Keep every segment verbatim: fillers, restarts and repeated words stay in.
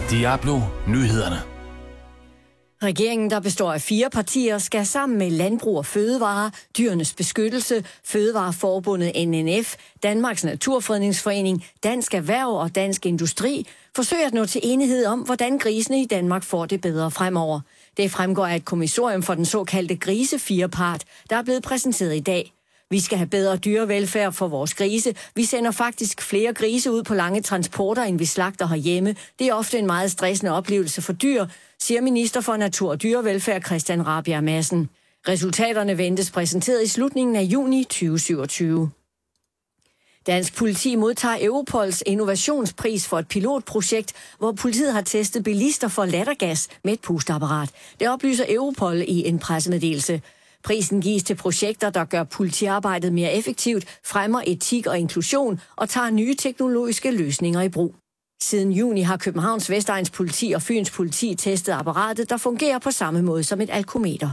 Diablo Nyhederne. Regeringen, der består af fire partier, skal sammen med Landbrug og Fødevare, Dyrenes Beskyttelse, Fødevareforbundet N N F, Danmarks Naturfredningsforening, Dansk Erhverv og Dansk Industri forsøge at nå til enighed om, hvordan grisene i Danmark får det bedre fremover. Det fremgår af et kommissorium for den såkaldte grisefirepart, der er blevet præsenteret i dag. Vi skal have bedre dyrevelfærd for vores grise. Vi sender faktisk flere grise ud på lange transporter, end vi slagter herhjemme. Det er ofte en meget stressende oplevelse for dyr, siger minister for Natur- og Dyrevelfærd Christian Rabjerg Madsen. Resultaterne ventes præsenteret i slutningen af juni tyve syvogtyve. Dansk politi modtager Europols innovationspris for et pilotprojekt, hvor politiet har testet bilister for lattergas med et pusteapparat. Det oplyser Europol i en pressemeddelelse. Prisen gives til projekter, der gør politiarbejdet mere effektivt, fremmer etik og inklusion og tager nye teknologiske løsninger i brug. Siden juni har Københavns Vestegns politi og Fyns politi testet apparatet, der fungerer på samme måde som et alkometer.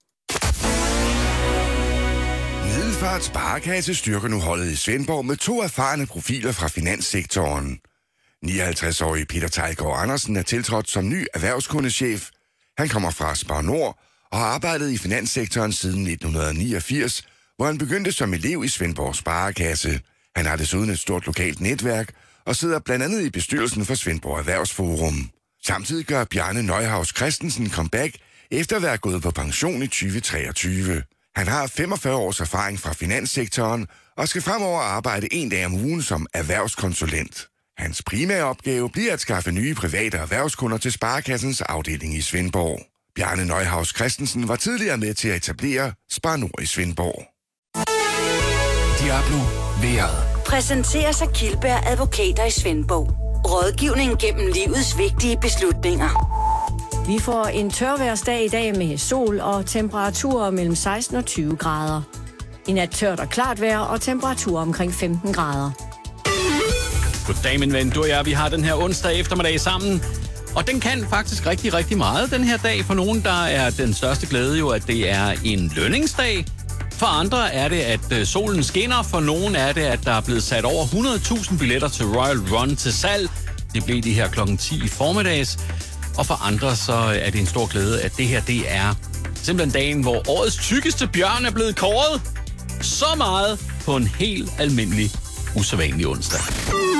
Middelfart Sparekasse styrker nu holdet i Svendborg med to erfarne profiler fra finanssektoren. nioghalvtreds-årige Peter Tejgaard Andersen er tiltrådt som ny erhvervskundechef. Han kommer fra Spar Nord og har arbejdet i finanssektoren siden nitten niogfirs, hvor han begyndte som elev i Svendborg Sparekasse. Han har desuden et stort lokalt netværk og sidder blandt andet i bestyrelsen for Svendborg Erhvervsforum. Samtidig gør Bjarne Neuhaus Christensen comeback efter at være gået på pension i tyve treogtyve. Han har femogfyrre års erfaring fra finanssektoren og skal fremover arbejde en dag om ugen som erhvervskonsulent. Hans primære opgave bliver at skaffe nye private erhvervskunder til Sparekassens afdeling i Svendborg. Bjarne Neuhaus Christensen var tidligere med til at etablere Spar Nord i Svendborg. Diablo Vejret. Præsenteres af Kildberg Advokater i Svendborg. Rådgivning gennem livets vigtige beslutninger. Vi får en tørværsdag i dag med sol og temperaturer mellem seksten og tyve grader. I nat tørt og klart vejr og temperaturer omkring femten grader. Goddag, min ven. Du og jeg, vi har den her onsdag eftermiddag sammen. Og den kan faktisk rigtig, rigtig meget den her dag. For nogen, der er den største glæde jo, at det er en lønningsdag. For andre er det, at solen skinner. For nogen er det, at der er blevet sat over hundrede tusind billetter til Royal Run til salg. Det blev de her klokken ti i formiddags. Og for andre så er det en stor glæde, at det her det er simpelthen dagen, hvor årets tykkeste bjørn er blevet kåret. Så meget på en helt almindelig, usædvanlig onsdag.